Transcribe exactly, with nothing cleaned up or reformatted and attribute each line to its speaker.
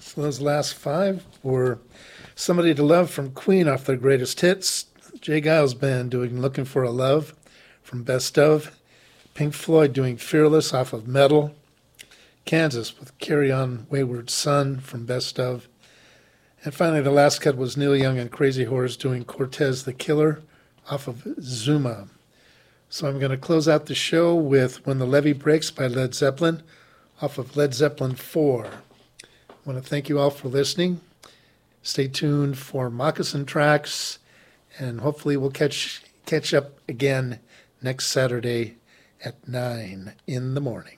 Speaker 1: So those last five were Somebody to Love from Queen off their greatest hits, Jay Giles Band doing Looking for a Love from Best Of, Pink Floyd doing Fearless off of Metal, Kansas with Carry On Wayward Son from Best Of, and finally the last cut was Neil Young and Crazy Horse doing Cortez the Killer off of Zuma. So I'm going to close out the show with When the Levee Breaks by Led Zeppelin off of Led Zeppelin four. I want to thank you all for listening. Stay tuned for Moccasin Tracks, and hopefully we'll catch catch up again next Saturday at nine in the morning.